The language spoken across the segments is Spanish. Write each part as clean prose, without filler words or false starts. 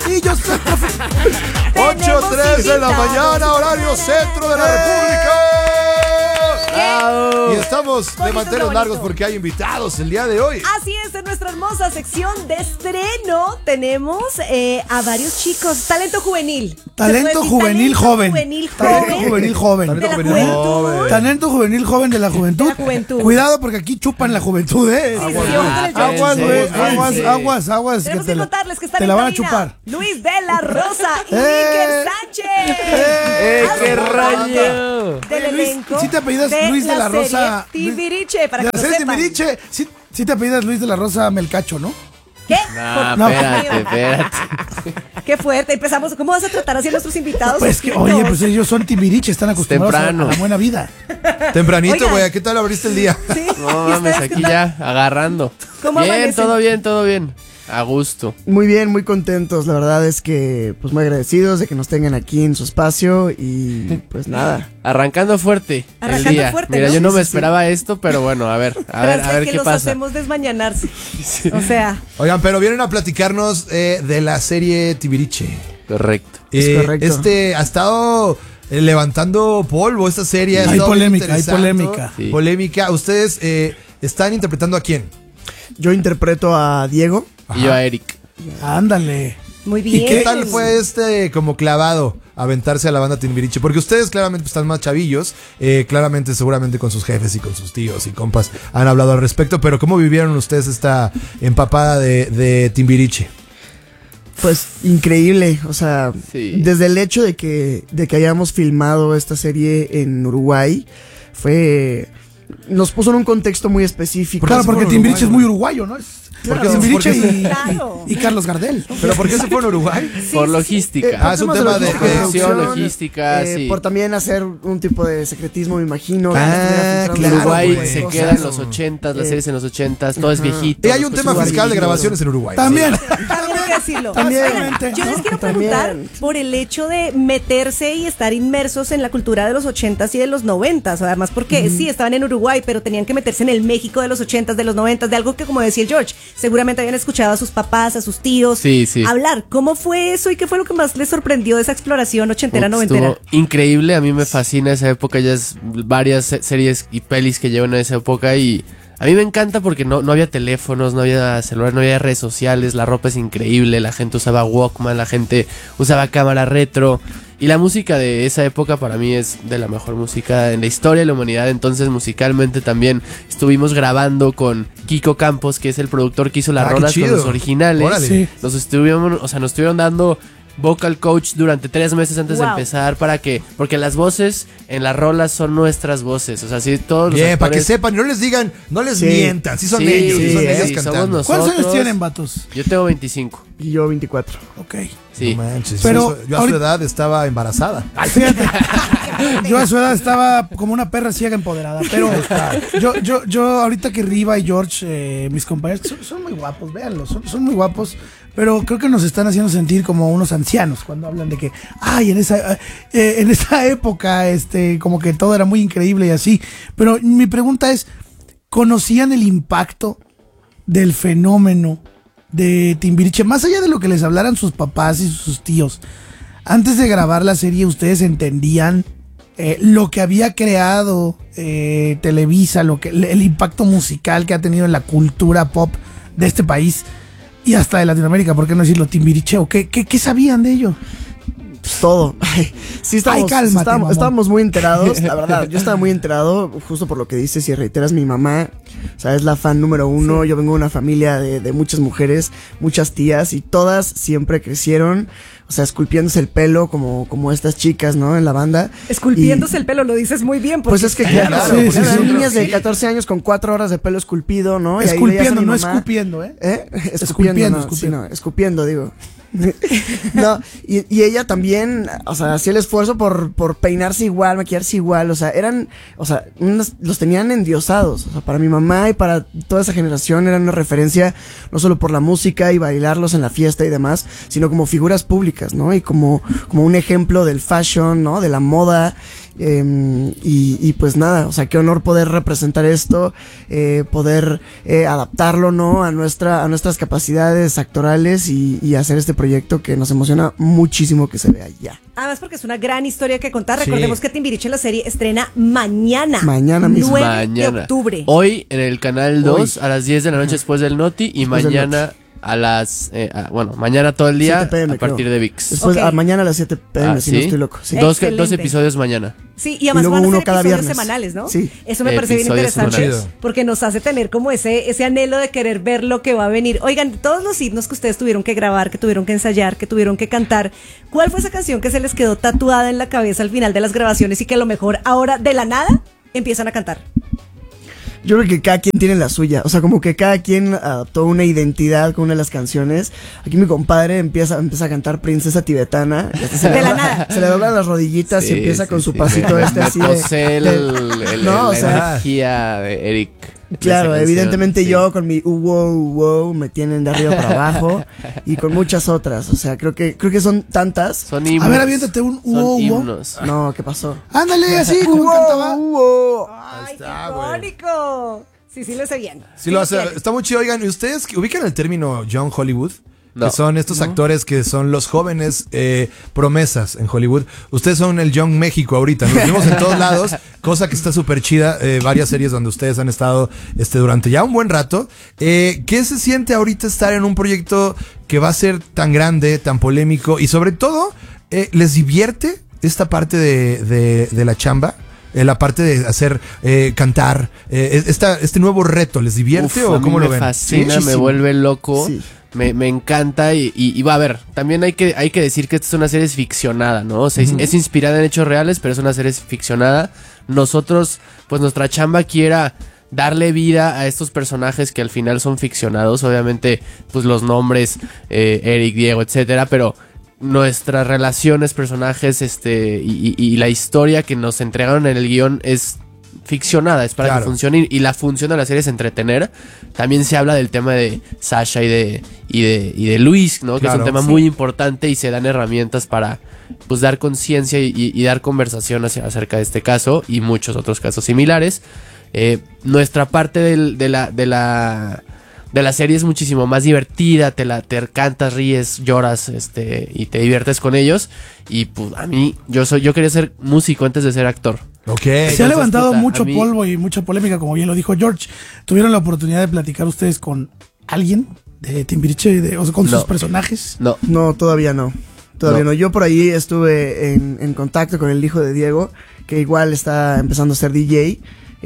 Sí, yo soy profe. 8:03 de la mañana, horario centro de la República. Y estamos de manteles largos porque hay invitados el día de hoy. Así es, en nuestra hermosa sección de estreno tenemos a varios chicos. Talento juvenil. Talento juvenil joven. Talento juvenil joven. Talento juvenil joven. De la juventud. Talento juvenil joven de la juventud. De la juventud. Cuidado porque aquí chupan la juventud, ¿eh? Sí, sí, Aguas, güey. Aguas. Tenemos que contarles que están te en la van a cabina chupar. Luis de la Rosa y Iker Sánchez. ¡Qué rayo! Del elenco. ¿Sí te apellidas Luis de la Rosa? Timbiriche, para que lo sepan. Timbiriche. Sí te apellidas Luis de la Rosa Melcacho, ¿no? ¿Qué? No, espérate. Qué fuerte. Empezamos. ¿Cómo vas a tratar así a nuestros invitados? Pues que, oye, pues ellos son Timbiriche, están acostumbrados a la buena vida. Tempranito, güey. ¿Qué tal abriste el día? Sí. No mames, aquí ya, agarrando. ¿Cómo bien, amanecen? todo bien. A gusto. Muy bien, muy contentos. La verdad es que, pues, muy agradecidos de que nos tengan aquí en su espacio y, pues, nada. Arrancando fuerte el día. Mira, ¿no? yo no me esperaba esto, pero bueno, a ver que qué los pasa. hacemos desmañanarse. Sí. O sea. Oigan, pero vienen a platicarnos de la serie Timbiriche. Correcto. Es correcto. Ha estado levantando polvo esta serie. Hay polémica. Sí. Polémica. Ustedes están interpretando a quién. Yo interpreto a Diego. Y yo a Eric. Ándale. Muy bien. ¿Y qué tal fue como clavado aventarse a la banda Timbiriche? Porque ustedes claramente están más chavillos, claramente seguramente con sus jefes y con sus tíos y compas han hablado al respecto, pero ¿cómo vivieron ustedes esta empapada de Timbiriche? Pues increíble, o sea, Sí. desde el hecho de que hayamos filmado esta serie en Uruguay, nos puso en un contexto muy específico. Claro, porque Timbiriche es muy uruguayo, ¿no? Porque Timbiriche Claro. y Carlos Gardel. ¿Pero por qué se fue a Uruguay? Por logística. Es un tema de producción, logística, sí. Por también hacer un tipo de secretismo, me imino. Ah, claro, Uruguay güey. se queda en los 80s, las series en los 80s, todo es viejito. Y hay un tema fiscal de grabaciones en Uruguay. También. También hay que decirlo. También. Oigan, yo les quiero preguntar por el hecho de meterse y estar inmersos en la cultura de los 80s y de los 90s. Además, porque sí, estaban en Uruguay, pero tenían que meterse en el México de los 80s, de los 90s, de algo que, como decía el George, seguramente habían escuchado a sus papás, a sus tíos hablar. ¿Cómo fue eso y qué fue lo que más les sorprendió de esa exploración ochentera, noventera? Estuvo increíble, a mí me fascina esa época, ya es varias series y pelis que llevan a esa época y a mí me encanta porque no había teléfonos, no había celular, no había redes sociales, la ropa es increíble, la gente usaba Walkman, la gente usaba cámara retro y la música de esa época para mí es de la mejor música en la historia de la humanidad, entonces musicalmente también estuvimos grabando con Kiko Campos, que es el productor que hizo las rolas con los originales. Sí. Nos estuvieron dando vocal coach durante 3 meses antes de empezar porque las voces en las rolas son nuestras voces, o sea, sí, todos los Bien, para que actores- sepan, no les digan, no les mientan, sí son ellos, sí son ellas somos cantando. nosotros. ¿Cuántos años tienen, vatos? Yo tengo 25. Y yo 24. Ok. Sí. No manches, Pero yo a su edad estaba embarazada. Fíjate, yo a su edad estaba como una perra ciega empoderada, pero yo ahorita que Riva y George, mis compañeros, son muy guapos, véanlos, son muy guapos, pero creo que nos están haciendo sentir como unos ancianos cuando hablan de que, ay, en esa época, como que todo era muy increíble y así, pero mi pregunta es, ¿conocían el impacto del fenómeno de Timbiriche, más allá de lo que les hablaran sus papás y sus tíos? Antes de grabar la serie, ¿ustedes entendían lo que había creado Televisa, el impacto musical que ha tenido en la cultura pop de este país y hasta de Latinoamérica? ¿Por qué no decirlo Timbiriche? ¿O qué sabían de ello? Pues todo. Sí, estábamos muy enterados, la verdad. Yo estaba muy enterado, justo por lo que dices y reiteras, mi mamá, o sea, es la fan número 1. Sí. Yo vengo de una familia de muchas mujeres, muchas tías, y todas siempre crecieron, o sea, esculpiéndose el pelo como estas chicas, ¿no? En la banda. Esculpiéndose el pelo, lo dices muy bien. Pues es que claro, eran niñas de 14 años con 4 horas de pelo esculpido, ¿no? Esculpiendo, no escupiendo, ¿eh? Escupiendo, sí, no, escupiendo, digo. No, y ella también, o sea, hacía el esfuerzo por peinarse igual, maquillarse igual, o sea, los tenían endiosados, o sea, para mi mamá y para toda esa generación eran una referencia, no solo por la música y bailarlos en la fiesta y demás, sino como figuras públicas, ¿no? Y como un ejemplo del fashion, ¿no? De la moda. Y pues nada, o sea, qué honor poder representar esto, poder adaptarlo, ¿no? a nuestras capacidades actorales y hacer este proyecto que nos emociona muchísimo que se vea ya. Además porque es una gran historia que contar. Recordemos que Timbiriche la serie estrena mañana. Mañana mismo. 9 de octubre. Hoy en el canal 2 a las 10 de la noche después del Noti y Después del mañana a las mañana todo el día 7 PM, a partir creo. de VIX. Después, mañana a las 7 PM, si no estoy loco. Sí. Dos Excelente. episodios mañana. Sí, y además luego van a uno ser cada episodios viernes. semanales, ¿no? Sí. Eso me parece bien Episodios interesante semanales. porque nos hace tener como ese anhelo de querer ver lo que va a venir. Oigan, todos los himnos que ustedes tuvieron que grabar, que tuvieron que ensayar, que tuvieron que cantar, ¿cuál fue esa canción que se les quedó tatuada en la cabeza al final de las grabaciones y que a lo mejor ahora de la nada empiezan a cantar? Yo creo que cada quien tiene la suya, o sea, como que cada quien adoptó una identidad con una de las canciones. Aquí mi compadre empieza a cantar Princesa Tibetana. De la nada. Se le doblan las rodillitas y empieza con su pasito Me así de... posee No, o la sea, energía de Eric. de claro, esa canción, evidentemente sí. yo con mi wow me tienen de arriba para abajo y con muchas otras, o sea, creo que son tantas. Son himnos. A ver, aviéntate un Son wow. himnos. No, ¿qué pasó? Ándale, así como cantaba. ¡Ay, está, qué güey. icónico! Sí, lo sé bien. Sí lo hace, está muy chido. Oigan, ¿y ustedes ubican el término Young Hollywood? No. Que son estos actores que son los jóvenes promesas en Hollywood. Ustedes son el Young México ahorita. Nos vemos en todos lados, cosa que está súper chida. Varias series donde ustedes han estado durante ya un buen rato. ¿Qué se siente ahorita estar en un proyecto que va a ser tan grande, tan polémico? Y sobre todo, ¿les divierte esta parte de la chamba? La parte de hacer, cantar, este nuevo reto, ¿les divierte o cómo lo ven? Me fascina, Sí, me sí. vuelve loco, Sí. me encanta y va a ver, también hay que decir que esta es una serie ficcionada, ¿no? O sea, es inspirada en hechos reales, pero es una serie ficcionada. Nosotros, pues nuestra chamba aquí era darle vida a estos personajes que al final son ficcionados, obviamente, pues los nombres, Eric, Diego, etcétera, pero nuestras relaciones, personajes, y la historia que nos entregaron en el guión es ficcionada, es para Claro. que funcione y la función de la serie es entretener. También se habla del tema de Sasha y de Luis, ¿no? Que es Claro. un tema Sí. muy importante y se dan herramientas para pues dar conciencia y dar conversación acerca de este caso y muchos otros casos similares. Nuestra parte de la serie es muchísimo más divertida, te cantas, ríes, lloras, y te diviertes con ellos. Y pues a mí, yo quería ser músico antes de ser actor. Ok. Se ha levantado puta, mucho a mí- polvo y mucha polémica, como bien lo dijo George. ¿Tuvieron la oportunidad de platicar ustedes con alguien de Timbiriche, o sea, con No. sus personajes? No, No, todavía no. Todavía No. no. Yo por ahí estuve en contacto con el hijo de Diego, que igual está empezando a ser DJ.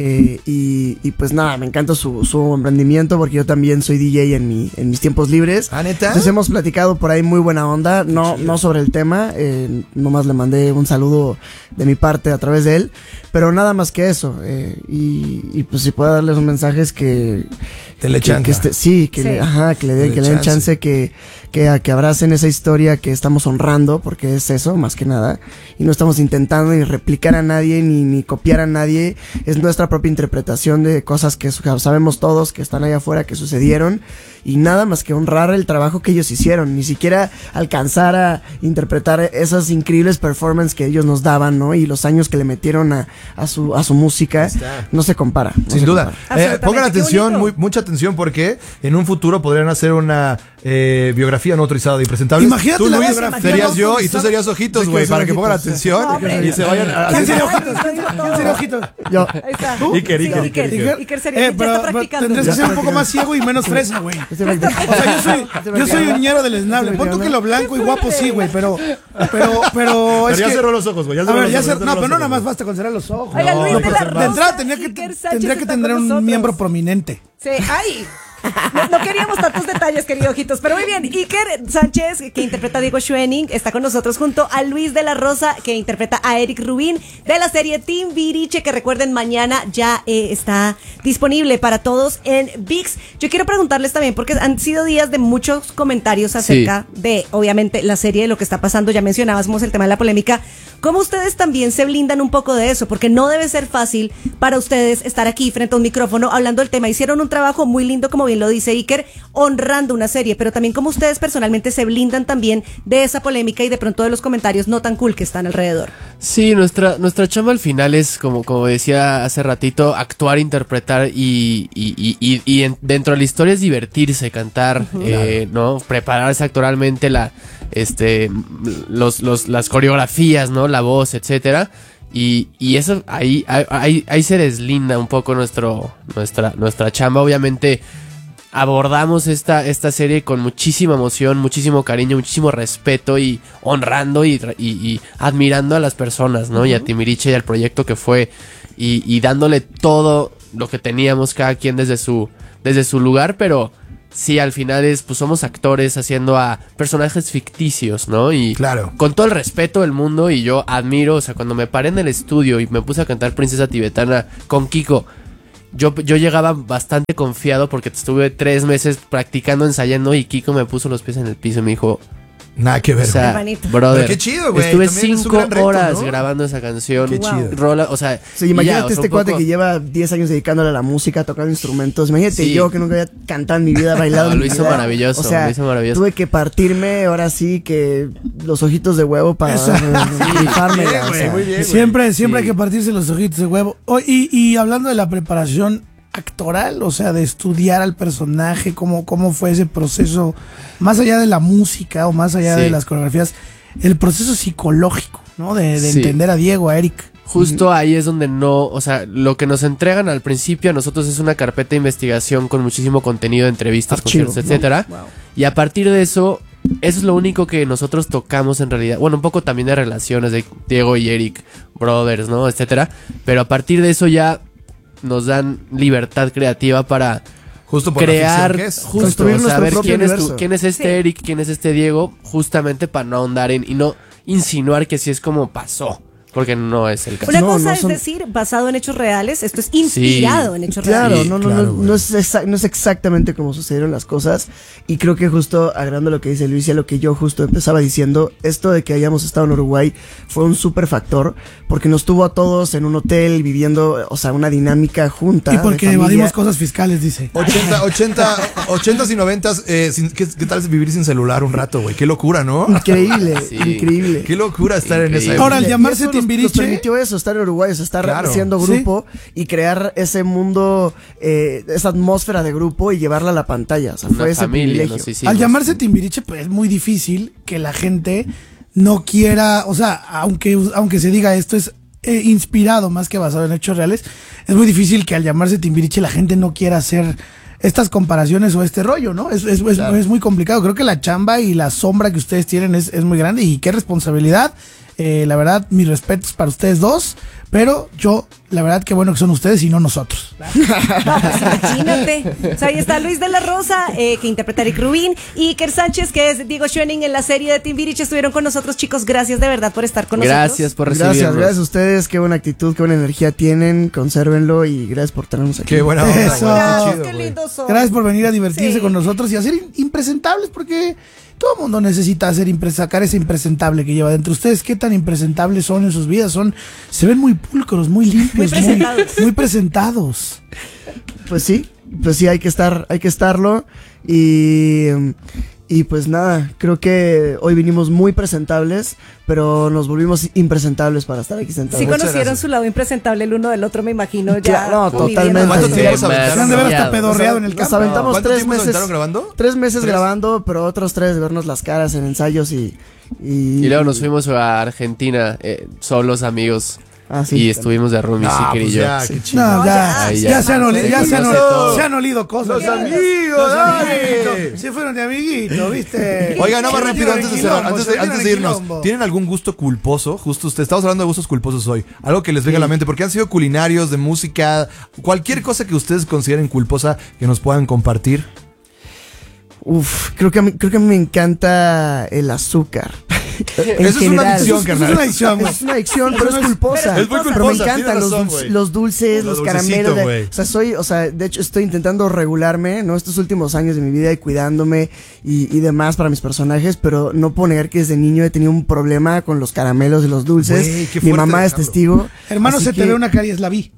Y pues nada, me encanta su emprendimiento porque yo también soy DJ en mis tiempos libres. ¿Ah, neta? Entonces hemos platicado por ahí muy buena onda, no sobre el tema, nomás le mandé un saludo de mi parte a través de él, pero nada más que eso. Y pues si puedo darles un mensaje es que... Te le echan. que le den chance que abracen esa historia que estamos honrando, porque es eso, más que nada, y no estamos intentando ni replicar a nadie, ni copiar a nadie, es nuestra propia interpretación de cosas que sabemos todos, que están allá afuera, que sucedieron, y nada más que honrar el trabajo que ellos hicieron, ni siquiera alcanzar a interpretar esas increíbles performances que ellos nos daban, ¿no? Y los años que le metieron a su música, no se compara. no Sin se duda. compara. Absolutamente, Pongan qué atención, bonito. mucha atención, porque en un futuro podrían hacer una biografía no autorizada de impresentables. Imagínate tú, la Luis, biografía serías no yo y tú autorizada. serías Ojitos, Yo güey, quiero para ser que pongan Ojitos, atención No, hombre. y se vayan ¿Quién haciendo. sería Ojitos? ¿Quién sería Ojitos? Yo. Ahí está. Iker, Sí, Iker. Iker sería, ya está pero practicando. tendrías que ser un poco más ciego y menos fresa, güey. O sea, yo soy un ñero del esnable. Pon tú que lo blanco y guapo sí, güey, pero es ya que... cerró los ojos, güey. A ver, ya no, pero no nada más basta con cerrar los ojos. Oiga, Luis de la de Rosa, entrada tendría Iker Sánchez que está tener con un nosotros. miembro prominente. Sí, ¡ay! No queríamos tantos detalles, querido Ojitos, pero muy bien. Iker Sánchez, que interpreta a Diego Schwenning, está con nosotros junto a Luis de la Rosa, que interpreta a Eric Rubín, de la serie Timbiriche, que recuerden, mañana ya está disponible para todos en ViX. Yo quiero preguntarles también, porque han sido días de muchos comentarios acerca de, obviamente, la serie, de lo que está pasando. Ya mencionábamos el tema de la polémica. ¿Cómo ustedes también se blindan un poco de eso? Porque no debe ser fácil para ustedes estar aquí frente a un micrófono hablando del tema. Hicieron un trabajo muy lindo, como bien lo dice Iker, honrando una serie, pero también como ustedes personalmente se blindan también de esa polémica y de pronto de los comentarios no tan cool que están alrededor. Sí, nuestra chamba al final es, como decía hace ratito, actuar, interpretar y dentro de la historia es divertirse, cantar, ¿no? Prepararse actoralmente las coreografías, ¿no? La voz, etcétera. Y eso ahí se deslinda un poco nuestra chamba. Obviamente abordamos esta serie con muchísima emoción, muchísimo cariño, muchísimo respeto y honrando y admirando a las personas, ¿no? Y a Timbiriche y al proyecto que fue y dándole todo lo que teníamos cada quien desde su lugar, pero sí, al final pues somos actores haciendo a personajes ficticios, ¿no? Y claro, con todo el respeto del mundo, y yo admiro, o sea, cuando me paré en el estudio y me puse a cantar Princesa Tibetana con Kiko, yo llegaba bastante confiado porque estuve 3 meses practicando, ensayando, y Kiko me puso los pies en el piso y me dijo... Nada que ver. O sea, brother, pero qué chido, güey. Estuve 5 horas, ¿no? Grabando esa canción. Qué chido. Rola, o sea, sí, imagínate cuate que lleva 10 años dedicándole a la música, tocando instrumentos. Imagínate yo que nunca había cantado en mi vida, bailado. Lo hizo maravilloso. O sea, lo hizo maravilloso. Tuve que partirme ahora sí que los ojitos de huevo para rifarme. O sea, muy bien, siempre hay que partirse los ojitos de huevo. Y hablando de la preparación actoral, o sea, de estudiar al personaje, cómo fue ese proceso, más allá de la música o más allá de las coreografías, el proceso psicológico, ¿no? De entender a Diego, a Eric. Justo ahí es donde o sea, lo que nos entregan al principio a nosotros es una carpeta de investigación con muchísimo contenido de entrevistas, conciertos, etcétera. Wow. Y a partir de eso es lo único que nosotros tocamos en realidad. Bueno, un poco también de relaciones de Diego y Eric, brothers, ¿no? Etcétera. Pero a partir de eso ya nos dan libertad creativa para justo por crear, construir saber nuestro quién es este Eric, quién es este Diego, justamente para no ahondar y no insinuar que sí es como pasó, porque no es el caso. Una cosa es decir, basado en hechos reales, esto es inspirado en hechos reales. No es exactamente como sucedieron las cosas, y creo que justo agregando lo que dice Luis y a lo que yo justo empezaba diciendo, esto de que hayamos estado en Uruguay fue un súper factor, porque nos tuvo a todos en un hotel viviendo, o sea, una dinámica junta. Y porque evadimos cosas fiscales, dice. 80s y 90s, ¿qué tal es vivir sin celular un rato, güey? Qué locura, ¿no? Increíble, increíble. Qué locura estar en esa época. Ahora, al llamarse Timbiriche nos permitió eso, estar en Uruguay, o sea, estar haciendo grupo y crear ese mundo, esa atmósfera de grupo y llevarla a la pantalla. O sea, fue ese privilegio. Al llamarse Timbiriche, pues es muy difícil que la gente no quiera, o sea, aunque se diga esto es inspirado más que basado en hechos reales, es muy difícil que al llamarse Timbiriche la gente no quiera hacer estas comparaciones o este rollo, ¿no? Es muy complicado. Creo que la chamba y la sombra que ustedes tienen es muy grande, y qué responsabilidad. La verdad, mis respetos para ustedes dos, pero la verdad, qué bueno que son ustedes y no nosotros. Imagínate. O sea, ahí está Luis de la Rosa, que interpreta a Eric Rubin, y Iker Sánchez, que es Diego Schoening en la serie de Timbiriche. Estuvieron con nosotros, chicos. Gracias de verdad por estar con nosotros. Gracias por recibirnos. Gracias a ustedes. Qué buena actitud, qué buena energía tienen. Consérvenlo y gracias por tenernos aquí. Qué buena onda. Eso. Qué lindos son. Gracias por venir a divertirse con nosotros y a ser impresentables, porque todo el mundo necesita sacar ese impresentable que lleva dentro. ¿Ustedes qué tan impresentables son en sus vidas? Se ven muy pulcros, muy limpios, muy presentados. Pues sí, hay que estarlo. Y pues nada, creo que hoy vinimos muy presentables, pero nos volvimos impresentables para estar aquí sentados. Sí conocieron su lado impresentable el uno del otro, me imagino. Ya no, totalmente. ¿Cuánto tiempo se han de ver hasta pedorreado en el campo? Nos aventamos ¿Cuánto 3 tiempo meses. se aventaron grabando? 3 meses grabando, pero otros 3 de vernos las caras en ensayos y luego nos fuimos a Argentina, solos, amigos. Sí, y estuvimos de roomies, Iker y yo. Ya se han olido cosas. Los amigos, se fueron de amiguitos, ¿viste? Oiga, nada más rápido antes de cerrar, antes de irnos. ¿Tienen algún gusto culposo? Justo estamos hablando de gustos culposos hoy. Algo que les venga a la mente, porque han sido culinarios, de música, cualquier cosa que ustedes consideren culposa que nos puedan compartir. Creo que a mí me encanta el azúcar. Eso es una adicción, carnal. Es una adicción, güey. Es una adicción, pero es culposa. Es muy culposa, Pero me encantan tienes razón, los dulces, Lo los dulcecito, caramelos. güey. O sea, de hecho estoy intentando regularme, ¿no? Estos últimos años de mi vida y cuidándome y demás para mis personajes, pero no puedo negar que desde niño he tenido un problema con los caramelos y los dulces. Güey, qué Mi fuerte, mamá es Alejandro. testigo. Hermano, así se te que- ve una caries, la vi.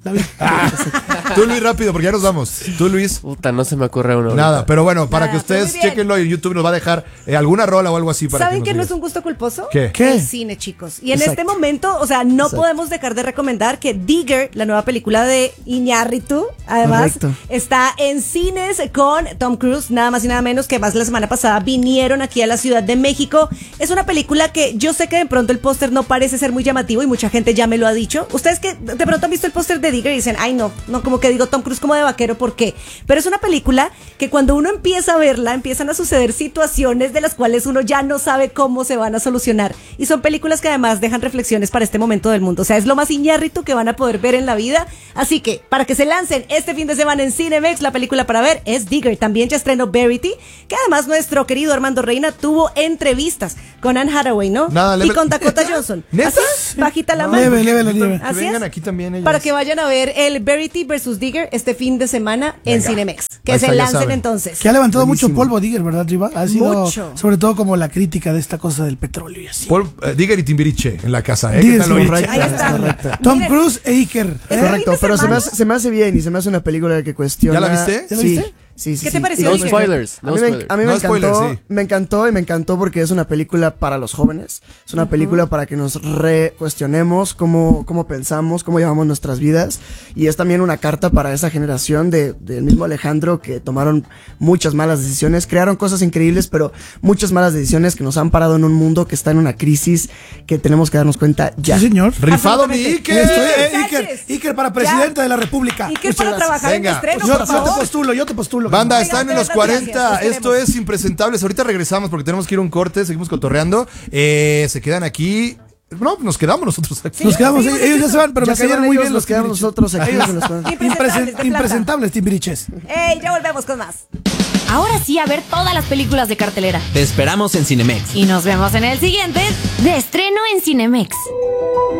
Tú, Luis, rápido, porque ya nos vamos. Tú, Luis. Puta, no se me ocurre uno. Nada, ahorita. pero bueno, para Nada, que ustedes muy bien. chequenlo en YouTube, nos va a dejar alguna rola o algo así para ¿Saben que que no nos es un gusto culposo? ¿Qué? ¿Qué? El cine, chicos. Y en Exacto. este momento, o sea, no podemos dejar de recomendar que Digger, la nueva película de Iñárritu, además, Correcto. está en cines con Tom Cruise, nada más y nada menos que más la semana pasada vinieron aquí a la Ciudad de México. Es una película que yo sé que de pronto el póster no parece ser muy llamativo y mucha gente ya me lo ha dicho. Ustedes que de pronto han visto el póster de Digger y dicen, ay no, como que digo Tom Cruise como de vaquero, ¿por qué? Pero es una película que cuando uno empieza a verla, empiezan a suceder situaciones de las cuales uno ya no sabe cómo se van a solucionar. Y son películas que además dejan reflexiones para este momento del mundo. O sea, es lo más Iñárritu que van a poder ver en la vida. Así que, para que se lancen este fin de semana en Cinemex, la película para ver es Digger. También ya estrenó Verity, que además nuestro querido Armando Reina tuvo entrevistas con Anne Hathaway, ¿no? Nada, y leve- con Dakota Johnson. ¿Neta? Así, bajita la mano. Leve la nieve. Que Así vengan es. aquí también ellos. Para que vayan a ver el Verity versus Digger este fin de semana en Venga. Cinemex. Que Ahí se está, ya lancen saben. entonces. Que ha levantado Buenísimo. mucho polvo, Digger, ¿verdad, Riva? Ha sido, Mucho. sobre todo como la crítica de esta cosa del petróleo y así. Digger y Timbiriche en la casa, ¿eh? Digger ¿Qué tal, y oye? Timbiriche. Ahí está. Correcto. Tom Miren. Cruise e Iker. Es Correcto, fin de pero semana. se me hace bien y se me hace una película que cuestiona. ¿Ya la viste? ¿Ya la Sí. viste? Sí, sí, ¿Qué sí. te pareció, No Digger? spoilers, no spoilers. A mí No me encantó, spoilers, sí. me encantó porque es una película para los jóvenes. Es una película para que nos recuestionemos cómo pensamos, cómo llevamos nuestras vidas. Y es también una carta para esa generación del mismo Alejandro que tomaron muchas malas decisiones, crearon cosas increíbles, pero muchas malas decisiones que nos han parado en un mundo que está en una crisis que tenemos que darnos cuenta ya. Sí, señor. Rifado mi Absolutamente. Iker. Sánchez. Iker para presidente de la República. Iker para gracias. trabajar Venga. en estreno, Yo por te favor. postulo. Banda, Oigan, están en de los verdad, 40. gracias, los Esto queremos. es Impresentables. Ahorita regresamos porque tenemos que ir a un corte. Seguimos cotorreando. Se quedan aquí. No, nos quedamos nosotros aquí. Nos quedamos, sí, ellos ya se van, pero Ya me se van cayeron muy ellos, bien nos los quedamos Timbiriches. nosotros aquí. Ellos- con los cuantos. Impresentables de planta. Impresentables, Timbiriches. ¡Ey! Ya volvemos con más. Ahora sí, a ver todas las películas de cartelera. Te esperamos en Cinemex. Y nos vemos en el siguiente de estreno en Cinemex.